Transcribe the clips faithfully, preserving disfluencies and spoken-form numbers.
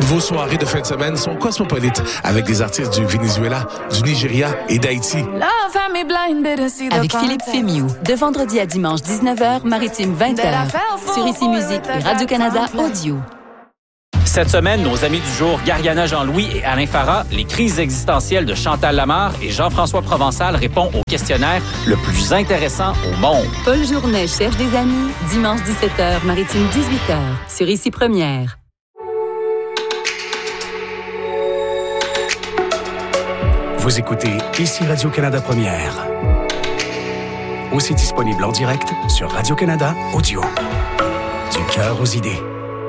Vos soirées de fin de semaine sont cosmopolites avec des artistes du Venezuela, du Nigeria et d'Haïti. Avec Philippe Fémiou, de vendredi à dimanche dix-neuf heures, Maritime vingt heures, sur Ici Musique et Radio-Canada Audio. Cette semaine, nos amis du jour, Gariana Jean-Louis et Alain Farah, les crises existentielles de Chantal Lamarre et Jean-François Provençal répondent au questionnaire le plus intéressant au monde. Paul Journet cherche des amis, dimanche dix-sept heures, Maritime dix-huit heures, sur Ici Première. Vous écoutez Ici Radio-Canada Première. Aussi disponible en direct sur Radio-Canada Audio. Du cœur aux idées.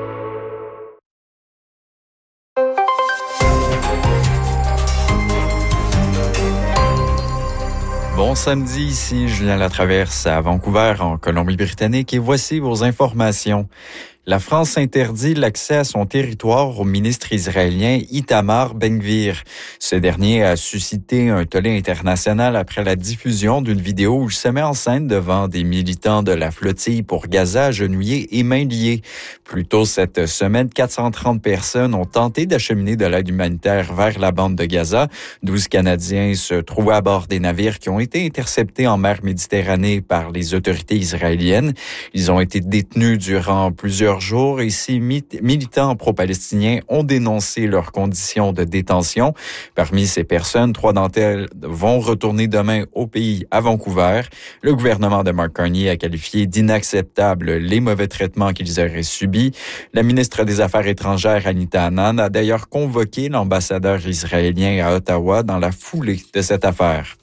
Bon samedi, ici Julien Latraverse à Vancouver, en Colombie-Britannique, et voici vos informations. La France interdit l'accès à son territoire au ministre israélien Itamar Ben-Gvir. Ce dernier a suscité un tollé international après la diffusion d'une vidéo où il se met en scène devant des militants de la flottille pour Gaza agenouillés et mains liées. Plus tôt cette semaine, quatre cent trente personnes ont tenté d'acheminer de l'aide humanitaire vers la bande de Gaza. douze Canadiens se trouvaient à bord des navires qui ont été interceptés en mer Méditerranée par les autorités israéliennes. Ils ont été détenus durant plusieurs jours et six militants pro-palestiniens ont dénoncé leurs conditions de détention. Parmi ces personnes, trois d'entre elles vont retourner demain au pays à Vancouver. Le gouvernement de Mark Carney a qualifié d'inacceptables les mauvais traitements qu'ils auraient subis. La ministre des Affaires étrangères, Anita Anand, a d'ailleurs convoqué l'ambassadeur israélien à Ottawa dans la foulée de cette affaire.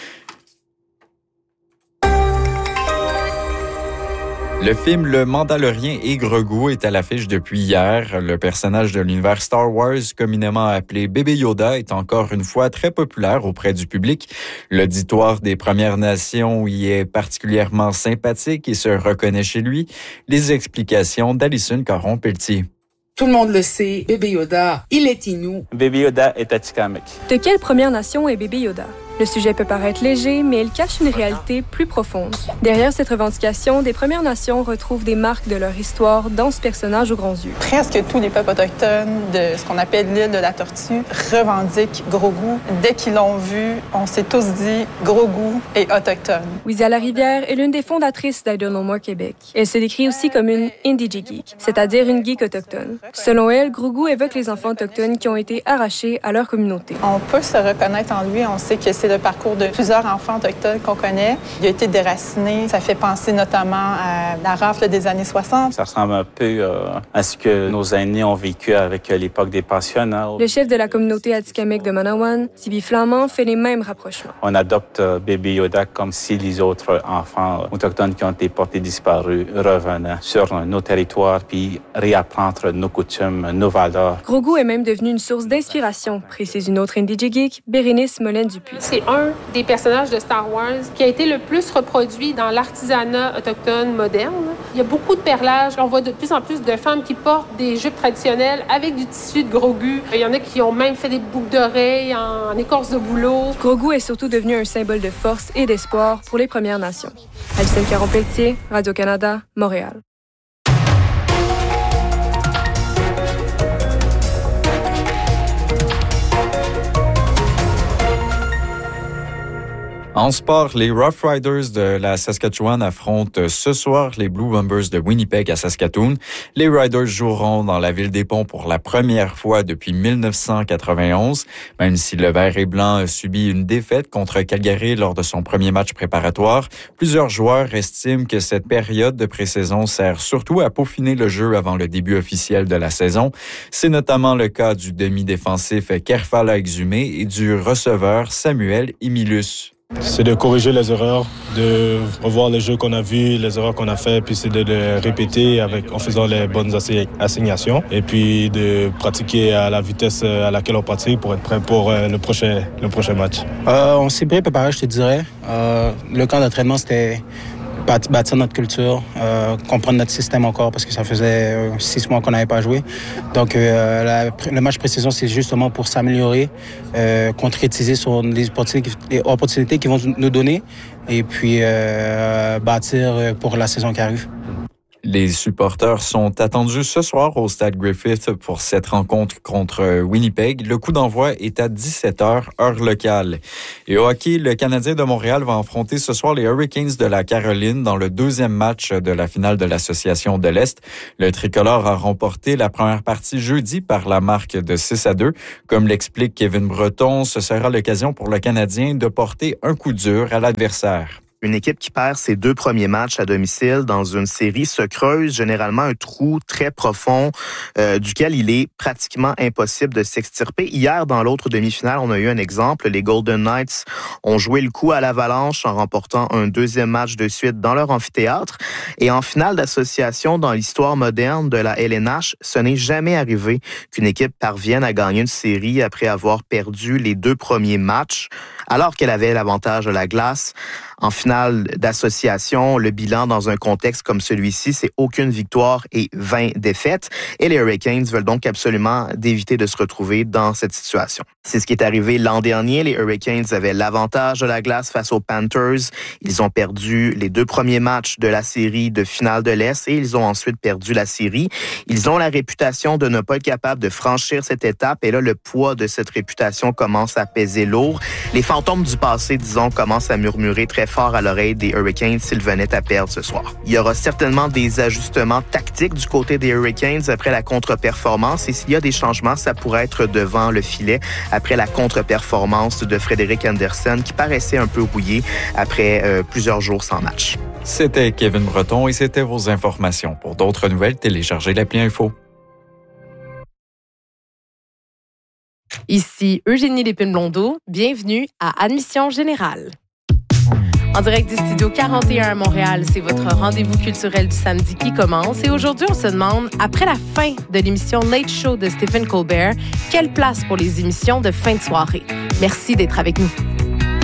Le film Le Mandalorien et Grogu est à l'affiche depuis hier. Le personnage de l'univers Star Wars, communément appelé Bébé Yoda, est encore une fois très populaire auprès du public. L'auditoire des Premières Nations y est particulièrement sympathique et se reconnaît chez lui. Les explications d'Alison Caron-Pelletier. Tout le monde le sait, Bébé Yoda, il est Innu. Bébé Yoda est Atikamekw. De quelle Première Nation est Bébé Yoda? Le sujet peut paraître léger, mais il cache une réalité plus profonde. Derrière cette revendication, des Premières Nations retrouvent des marques de leur histoire dans ce personnage aux grands yeux. Presque tous les peuples autochtones de ce qu'on appelle l'île de la Tortue revendiquent Grogu. Dès qu'ils l'ont vu, on s'est tous dit Grogu est autochtone. Wizia Larivière est l'une des fondatrices d'I Don't Know More Québec. Elle se décrit aussi comme une Indigi Geek, c'est-à-dire une geek autochtone. Selon elle, Grogu évoque les enfants autochtones qui ont été arrachés à leur communauté. On peut se reconnaître en lui. On sait que c'est le parcours de plusieurs enfants autochtones qu'on connaît. Il a été déraciné. Ça fait penser notamment à la rafle des années soixante. Ça ressemble un peu euh, à ce que nos aînés ont vécu avec l'époque des pensionnats. Le chef de la communauté Atikamekw de Manawan, Tibi Flamand, fait les mêmes rapprochements. On adopte euh, Bébé Yoda comme si les autres enfants autochtones qui ont été portés disparus revenaient sur nos territoires puis réapprendre nos coutumes, nos valeurs. Grogu est même devenu une source d'inspiration, précise une autre Indigi Geek, Bérénice Molène-Dupuis. C'est un des personnages de Star Wars qui a été le plus reproduit dans l'artisanat autochtone moderne. Il y a beaucoup de perlage. On voit de plus en plus de femmes qui portent des jupes traditionnelles avec du tissu de Grogu. Il y en a qui ont même fait des boucles d'oreilles en écorce de bouleau. Grogu est surtout devenu un symbole de force et d'espoir pour les Premières Nations. Alison Caron-Pelletier, Radio-Canada, Montréal. En sport, les Rough Riders de la Saskatchewan affrontent ce soir les Blue Bombers de Winnipeg à Saskatoon. Les Riders joueront dans la ville des Ponts pour la première fois depuis dix-neuf cent quatre-vingt-onze. Même si le vert et blanc a subi une défaite contre Calgary lors de son premier match préparatoire, plusieurs joueurs estiment que cette période de pré-saison sert surtout à peaufiner le jeu avant le début officiel de la saison. C'est notamment le cas du demi-défensif Kerfala Exumé et du receveur Samuel Emilus. C'est de corriger les erreurs, de revoir les jeux qu'on a vus, les erreurs qu'on a fait, puis c'est de les répéter avec, en faisant les bonnes assignations et puis de pratiquer à la vitesse à laquelle on pratique pour être prêt pour le prochain, le prochain match. Euh, on s'est bien préparé, je te dirais. Euh, le camp d'entraînement, c'était bâtir notre culture, euh, comprendre notre système encore parce que ça faisait euh, six mois qu'on n'avait pas joué. Donc euh, la, le match pré-saison, c'est justement pour s'améliorer, euh, concrétiser sur les opportunités, les opportunités qu'ils vont nous donner et puis euh, bâtir pour la saison qui arrive. Les supporters sont attendus ce soir au Stade Griffith pour cette rencontre contre Winnipeg. Le coup d'envoi est à dix-sept heures, heure locale. Et au hockey, le Canadien de Montréal va affronter ce soir les Hurricanes de la Caroline dans le deuxième match de la finale de l'Association de l'Est. Le tricolore a remporté la première partie jeudi par la marque de six à deux. Comme l'explique Kevin Breton, ce sera l'occasion pour le Canadien de porter un coup dur à l'adversaire. Une équipe qui perd ses deux premiers matchs à domicile dans une série se creuse généralement un trou très profond euh, duquel il est pratiquement impossible de s'extirper. Hier, dans l'autre demi-finale, on a eu un exemple. Les Golden Knights ont joué le coup à l'Avalanche en remportant un deuxième match de suite dans leur amphithéâtre. Et en finale d'association, dans l'histoire moderne de la L N H, ce n'est jamais arrivé qu'une équipe parvienne à gagner une série après avoir perdu les deux premiers matchs, alors qu'elle avait l'avantage de la glace. En finale d'association, le bilan dans un contexte comme celui-ci, c'est aucune victoire et vingt défaites. Et les Hurricanes veulent donc absolument d'éviter de se retrouver dans cette situation. C'est ce qui est arrivé l'an dernier. Les Hurricanes avaient l'avantage de la glace face aux Panthers. Ils ont perdu les deux premiers matchs de la série de finale de l'Est et ils ont ensuite perdu la série. Ils ont la réputation de ne pas être capables de franchir cette étape et là, le poids de cette réputation commence à peser lourd. Les fantômes du passé, disons, commencent à murmurer très fort à l'oreille des Hurricanes s'ils venaient à perdre ce soir. Il y aura certainement des ajustements tactiques du côté des Hurricanes après la contre-performance et s'il y a des changements, ça pourrait être devant le filet après la contre-performance de Frédéric Andersen qui paraissait un peu rouillé après euh, plusieurs jours sans match. C'était Kevin Breton et c'était vos informations. Pour d'autres nouvelles, téléchargez l'appli Info. Ici Eugénie Lépine-Blondeau. Bienvenue à Admission Générale. En direct du Studio quarante et un à Montréal, c'est votre rendez-vous culturel du samedi qui commence. Et aujourd'hui, on se demande, après la fin de l'émission Late Show de Stephen Colbert, quelle place pour les émissions de fin de soirée? Merci d'être avec nous.